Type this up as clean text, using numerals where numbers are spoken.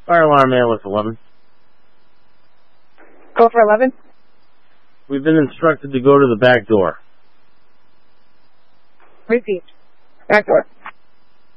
Fire alarm ALS 11. Go for 11. We've been instructed to go to the back door. Repeat. Back door.